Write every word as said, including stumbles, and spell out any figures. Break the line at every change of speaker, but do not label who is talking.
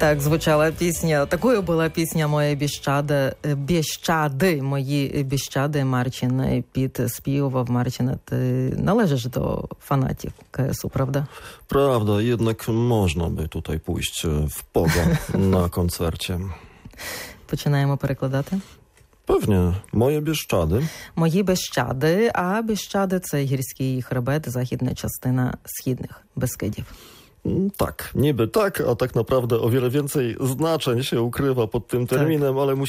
Так звучала пісня. Такою була пісня «Моє біщади», «Біщади», «Мої біщади» Марчин підспівував. Марчин, ти належиш до фанатів КСУ, правда?
Prawda, jednak można by tutaj pójść w pogoń na koncercie.
Починаємо перекладати.
Pewnie, moje Bieszczady.
Мої Біщади, а Біщади – це гірський хребет, західна частина східних Бескидів.
Tak, niby tak, a tak naprawdę o wiele więcej znaczeń się ukrywa pod tym terminem, ale